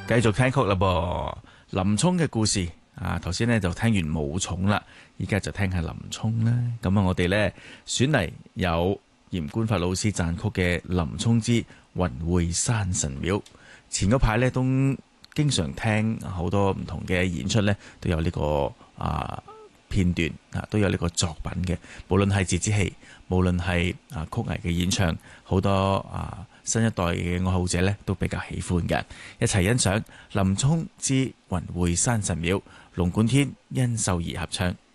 繼續聽曲啦噃，林沖嘅故事啊，頭先呢就聽完武松啦，依家就聽下林沖啦。咁啊，我哋呢選嚟有嚴官發老師撰曲嘅《林沖之雲會山神廟》。前嗰排呢都經常聽好多唔同嘅演出呢，都有呢個片段啊，都有呢個作品嘅。無論係折子戲，無論係曲藝嘅演唱，好多新一代嘅愛好者呢都比較喜歡嘅。一齊欣賞林沖之雲會山神廟，龍貫天、殷秀儀合唱。